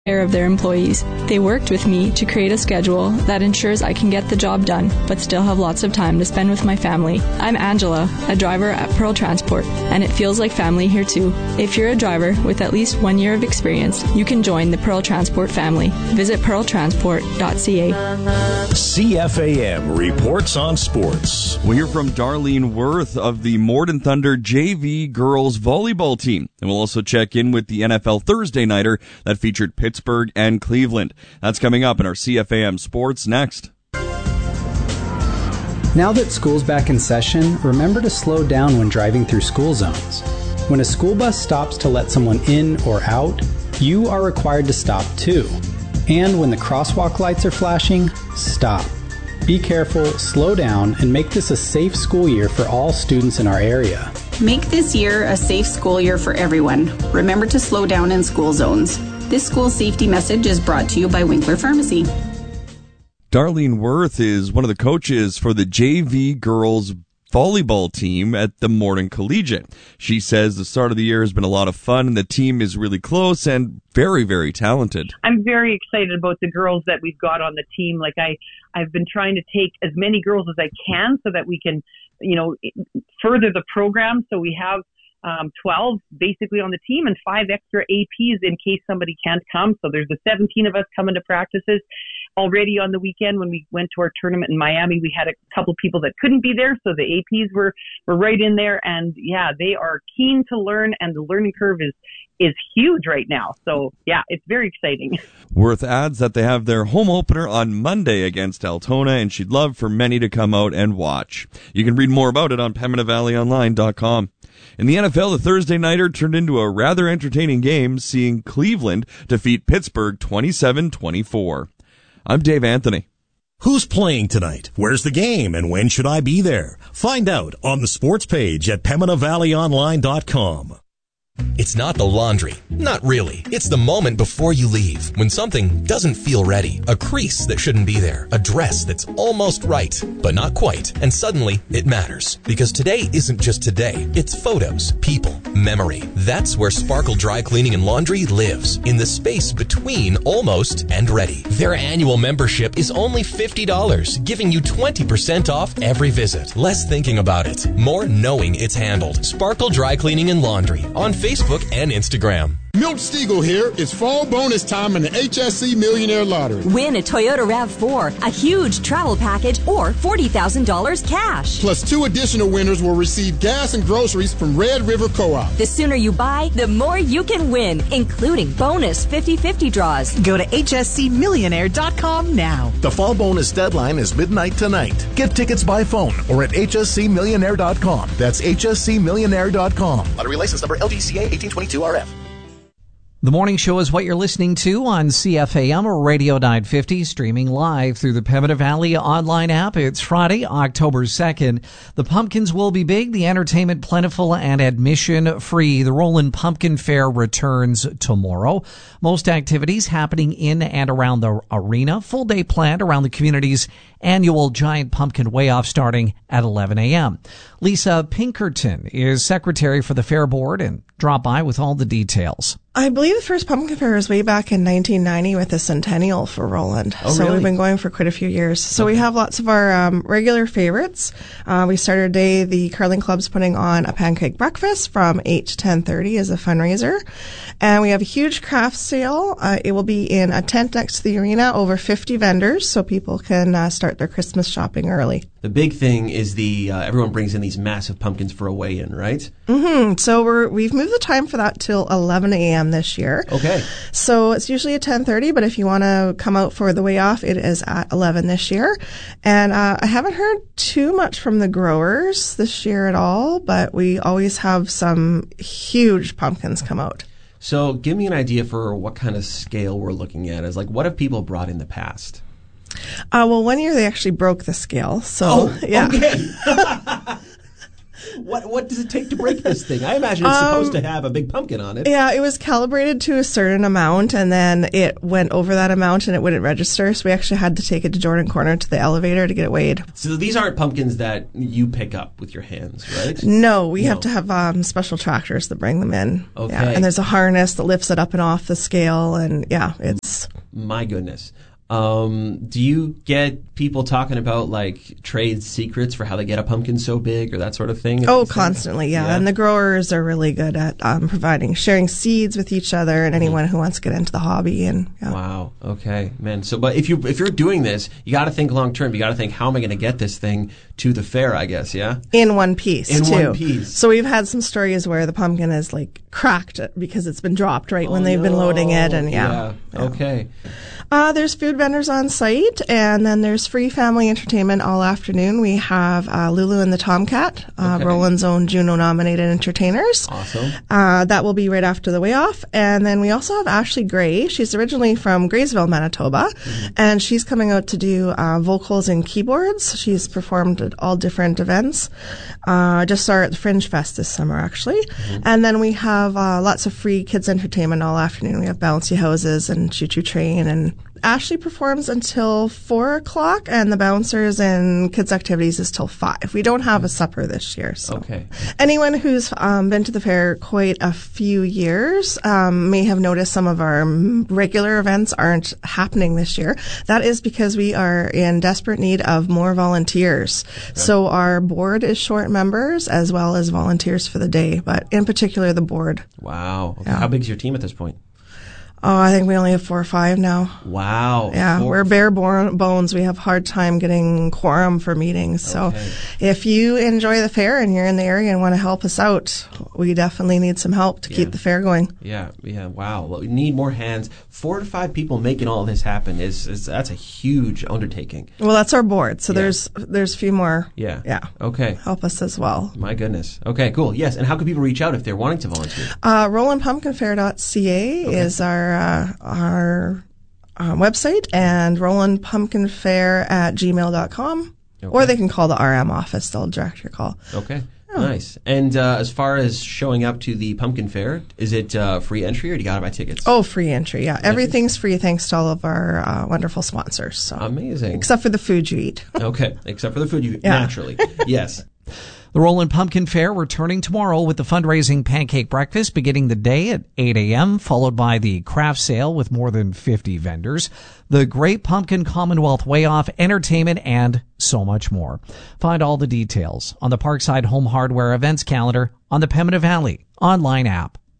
care of their employees. They worked with me to create a schedule that ensures I can get the job done, but still have lots of time to spend with my family. I'm Angela, a driver at Pearl Transport, and it feels like family here too. If you're a driver with at least 1 year of experience, you can join the Pearl Transport family. Visit pearltransport.ca. CFAM reports on sports. We'll hear from Darlene Worth of the Morden Thunder JV girls volleyball team. And we'll also check in with the NFL Thursday Nighter that featured Pittsburgh and Cleveland. That's coming up in our CFAM Sports next. Now that school's back in session, remember to slow down when driving through school zones. When a school bus stops to let someone in or out, you are required to stop too. And when the crosswalk lights are flashing, stop. Be careful, slow down, and make this a safe school year for all students in our area. Make this year a safe school year for everyone. Remember to slow down in school zones. This school safety message is brought to you by Winkler Pharmacy. Darlene Worth is one of the coaches for the JV girls volleyball team at the Morden Collegiate. She says the start of the year has been a lot of fun and the team is really close and very, very talented. I'm very excited about the girls that we've got on the team. Like I've been trying to take as many girls as I can so that we can, further the program. So we have 12 basically on the team and 5 extra APs in case somebody can't come. So there's the 17 of us coming to practices. Already on the weekend when we went to our tournament in Miami, we had a couple people that couldn't be there. So the APs were right in there. And yeah, they are keen to learn and the learning curve is huge right now. So yeah, it's very exciting. Worth adds that they have their home opener on Monday against Altona, and she'd love for many to come out and watch. You can read more about it on PembinaValleyOnline.com. In the NFL, the Thursday Nighter turned into a rather entertaining game, seeing Cleveland defeat Pittsburgh 27-24. I'm Dave Anthony. Who's playing tonight? Where's the game? And when should I be there? Find out on the sports page at PembinaValleyOnline.com. It's not the laundry. Not really. It's the moment before you leave, when something doesn't feel ready. A crease that shouldn't be there. A dress that's almost right, but not quite. And suddenly, it matters. Because today isn't just today. It's photos, people, memory. That's where Sparkle Dry Cleaning and Laundry lives. In the space between almost and ready. Their annual membership is only $50, giving you 20% off every visit. Less thinking about it. More knowing it's handled. Sparkle Dry Cleaning and Laundry. On Facebook and Instagram. Milt Stiegel here. It's fall bonus time in the HSC Millionaire Lottery. Win a Toyota RAV4, a huge travel package, or $40,000 cash. Plus 2 additional winners will receive gas and groceries from Red River Co-op. The sooner you buy, the more you can win, including bonus 50/50 draws. Go to hscmillionaire.com now. The fall bonus deadline is midnight tonight. Get tickets by phone or at hscmillionaire.com. That's hscmillionaire.com. Lottery license number LGCA 1822RF. The morning show is what you're listening to on CFAM Radio 950, streaming live through the Pembina Valley online app. It's Friday, October 2nd. The pumpkins will be big, the entertainment plentiful, and admission free. The Roland Pumpkin Fair returns tomorrow. Most activities happening in and around the arena. Full day planned around the community's annual Giant Pumpkin Weigh-Off starting at 11 a.m. Lisa Pinkerton is secretary for the Fair Board and drop by with all the details. I believe the first pumpkin fair was way back in 1990 with the centennial for Roland. Oh, so really? We've been going for quite a few years. So we have lots of our regular favorites. We started today, the curling club's putting on a pancake breakfast from 8 to 10:30 as a fundraiser. And we have a huge craft sale. It will be in a tent next to the arena, over 50 vendors, so people can start their Christmas shopping early. The big thing is everyone brings in these massive pumpkins for a weigh-in, right? Mm-hmm. So we've moved the time for that till 11 a.m. this year. Okay. So it's usually at 10:30, but if you want to come out for the weigh off, it is at 11 this year. And I haven't heard too much from the growers this year at all, but we always have some huge pumpkins come out. So give me an idea for what kind of scale we're looking at. Is like, what have people brought in the past? Well, one year they actually broke the scale. So, yeah. Okay. What does it take to break this thing? I imagine it's supposed to have a big pumpkin on it. Yeah, it was calibrated to a certain amount, and then it went over that amount and it wouldn't register. So we actually had to take it to Jordan Corner to the elevator to get it weighed. So these aren't pumpkins that you pick up with your hands, right? No, we have to have special tractors that bring them in. Okay. Yeah, and there's a harness that lifts it up and off the scale, and yeah, it's... My goodness. Do you get people talking about like trade secrets for how they get a pumpkin so big or that sort of thing? Oh, constantly, yeah. And the growers are really good at sharing seeds with each other and anyone who wants to get into the hobby. And yeah. Wow. Okay, man. So, but if you're doing this, you got to think long term. You got to think, how am I going to get this thing to the fair? I guess, yeah. In one piece, one piece. So we've had some stories where the pumpkin is like cracked because it's been dropped when they've been loading it, and yeah. Okay. There's food vendors on site, and then there's free family entertainment all afternoon. We have Lulu and the Tomcat, Roland's own Juno-nominated entertainers. Awesome. That will be right after the Way Off. And then we also have Ashley Gray. She's originally from Graysville, Manitoba, and she's coming out to do vocals and keyboards. She's performed at all different events. Just saw her at the Fringe Fest this summer, actually. And then we have lots of free kids entertainment all afternoon. We have bouncy houses and choo-choo train, and Ashley performs until 4 o'clock, and the bouncers and kids' activities is till 5. We don't have a supper this year. So. Okay. Anyone who's been to the fair quite a few years may have noticed some of our regular events aren't happening this year. That is because we are in desperate need of more volunteers. Okay. So our board is short members as well as volunteers for the day, but in particular the board. Wow. Okay. Yeah. How big is your team at this point? Oh, I think we only have 4 or 5 now. Wow. Yeah, we're bare bones. We have a hard time getting quorum for meetings. So if you enjoy the fair and you're in the area and want to help us out, we definitely need some help to keep the fair going. Yeah. Wow. Well, we need more hands. 4 to 5 people making all this happen that's a huge undertaking. Well, that's our board. So there's a few more. Yeah. Okay. Help us as well. My goodness. Okay, cool. Yes. And how can people reach out if they're wanting to volunteer? RolandPumpkinFair.ca is our website, and RolandPumpkinFair@gmail.com. Or they can call the RM office. They'll direct your call. Okay. Oh. Nice. And as far as showing up to the Pumpkin Fair, is it free entry or do you got to buy tickets? Oh, free entry, yeah. Everything's free thanks to all of our wonderful sponsors. So. Amazing. Except for the food you eat. Okay. Except for the food you eat, naturally. Yes. The Roland Pumpkin Fair returning tomorrow with the fundraising pancake breakfast beginning the day at 8 a.m., followed by the craft sale with more than 50 vendors, the Great Pumpkin Commonwealth Way Off, entertainment, and so much more. Find all the details on the Parkside Home Hardware events calendar on the Pembina Valley online app.